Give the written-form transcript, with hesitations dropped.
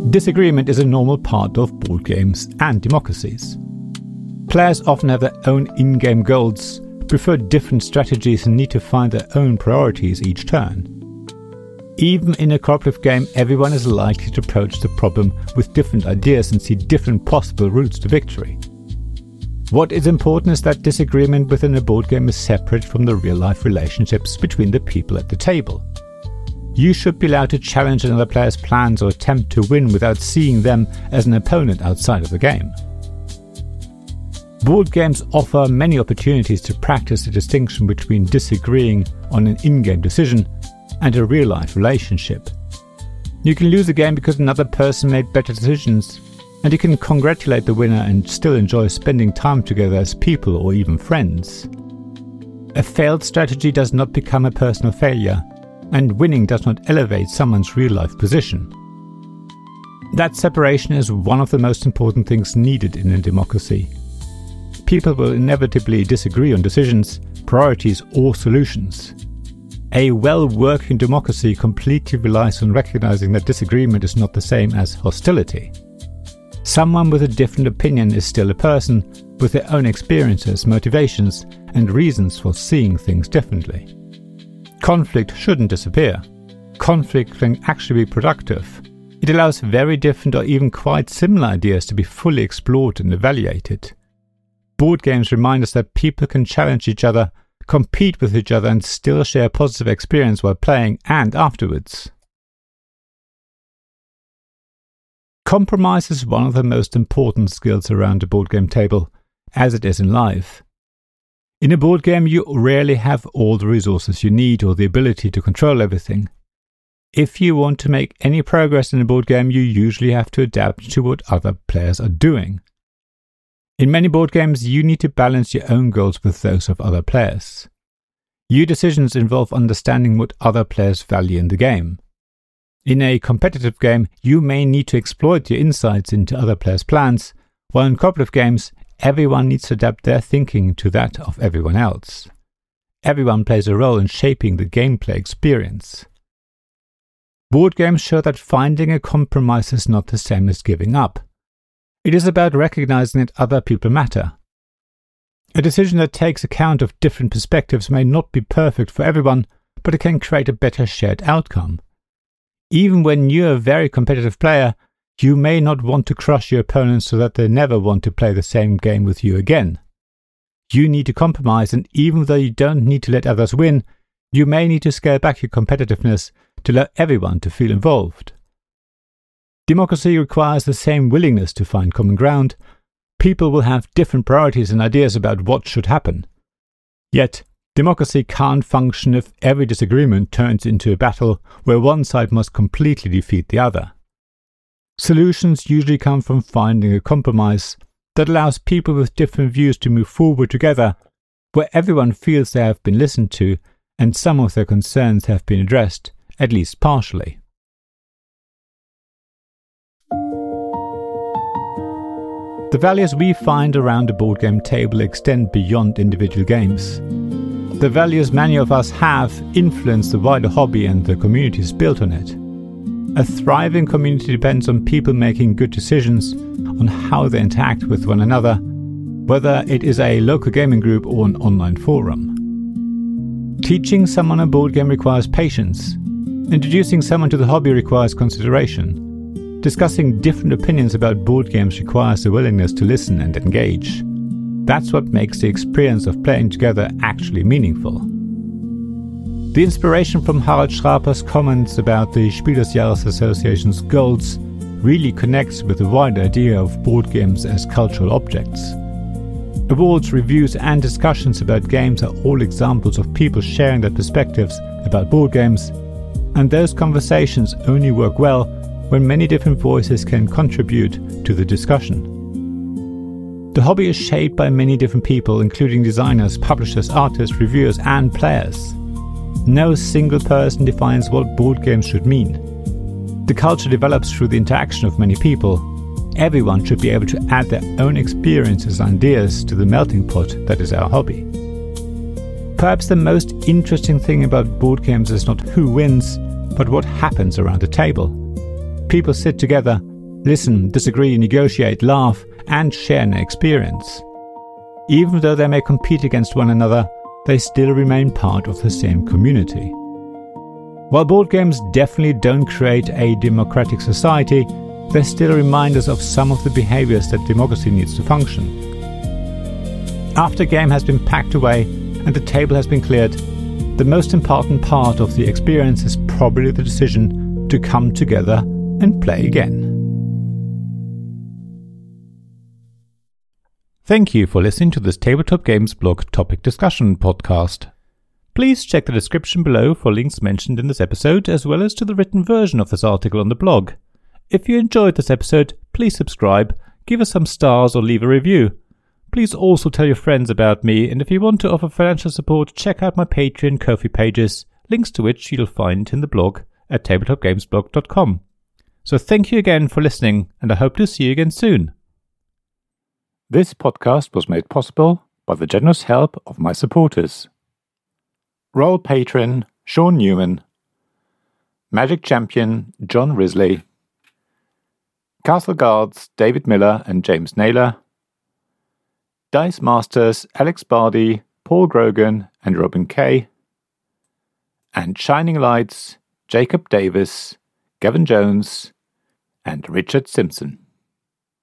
Disagreement is a normal part of board games and democracies. Players often have their own in-game goals, prefer different strategies and need to find their own priorities each turn. Even in a cooperative game, everyone is likely to approach the problem with different ideas and see different possible routes to victory. What is important is that disagreement within a board game is separate from the real-life relationships between the people at the table. You should be allowed to challenge another player's plans or attempt to win without seeing them as an opponent outside of the game. Board games offer many opportunities to practice the distinction between disagreeing on an in-game decision and a real-life relationship. You can lose a game because another person made better decisions, and you can congratulate the winner and still enjoy spending time together as people or even friends. A failed strategy does not become a personal failure, and winning does not elevate someone's real-life position. That separation is one of the most important things needed in a democracy. People will inevitably disagree on decisions, priorities, or solutions. A well-working democracy completely relies on recognizing that disagreement is not the same as hostility. Someone with a different opinion is still a person with their own experiences, motivations, and reasons for seeing things differently. Conflict shouldn't disappear. Conflict can actually be productive. It allows very different or even quite similar ideas to be fully explored and evaluated. Board games remind us that people can challenge each other, compete with each other, and still share a positive experience while playing and afterwards. Compromise is one of the most important skills around a board game table, as it is in life. In a board game, you rarely have all the resources you need or the ability to control everything. If you want to make any progress in a board game, you usually have to adapt to what other players are doing. In many board games, you need to balance your own goals with those of other players. Your decisions involve understanding what other players value in the game. In a competitive game, you may need to exploit your insights into other players' plans, while in cooperative games, everyone needs to adapt their thinking to that of everyone else. Everyone plays a role in shaping the gameplay experience. Board games show that finding a compromise is not the same as giving up. It is about recognizing that other people matter. A decision that takes account of different perspectives may not be perfect for everyone, but it can create a better shared outcome. Even when you're a very competitive player, you may not want to crush your opponents so that they never want to play the same game with you again. You need to compromise, and even though you don't need to let others win, you may need to scale back your competitiveness to allow everyone to feel involved. Democracy requires the same willingness to find common ground. People will have different priorities and ideas about what should happen. Yet, democracy can't function if every disagreement turns into a battle where one side must completely defeat the other. Solutions usually come from finding a compromise that allows people with different views to move forward together, where everyone feels they have been listened to and some of their concerns have been addressed, at least partially. The values we find around a board game table extend beyond individual games. The values many of us have influence the wider hobby and the communities built on it. A thriving community depends on people making good decisions on how they interact with one another, whether it is a local gaming group or an online forum. Teaching someone a board game requires patience. Introducing someone to the hobby requires consideration. Discussing different opinions about board games requires the willingness to listen and engage. That's what makes the experience of playing together actually meaningful. The inspiration from Harald Schraper's comments about the Spiel des Jahres Association's goals really connects with the wider idea of board games as cultural objects. Awards, reviews, and discussions about games are all examples of people sharing their perspectives about board games, and those conversations only work well when many different voices can contribute to the discussion. The hobby is shaped by many different people, including designers, publishers, artists, reviewers, and players. No single person defines what board games should mean. The culture develops through the interaction of many people. Everyone should be able to add their own experiences and ideas to the melting pot that is our hobby. Perhaps the most interesting thing about board games is not who wins, but what happens around the table. People sit together, listen, disagree, negotiate, laugh, and share an experience. Even though they may compete against one another, they still remain part of the same community. While board games definitely don't create a democratic society, they still remind us of some of the behaviors that democracy needs to function. After a game has been packed away and the table has been cleared, the most important part of the experience is probably the decision to come together and play again. Thank you for listening to this Tabletop Games Blog topic discussion podcast. Please check the description below for links mentioned in this episode, as well as to the written version of this article on the blog. If you enjoyed this episode, please subscribe, give us some stars or leave a review. Please also tell your friends about me, and if you want to offer financial support, check out my Patreon and Ko-fi pages, links to which you'll find in the blog at tabletopgamesblog.com. So thank you again for listening, and I hope to see you again soon. This podcast was made possible by the generous help of my supporters. Royal Patron Sean Newman, Magic Champion John Risley, Castle Guards David Miller and James Naylor, Dice Masters Alex Bardi, Paul Grogan and Robin Kay, and Shining Lights Jacob Davis, Gavin Jones and Richard Simpson.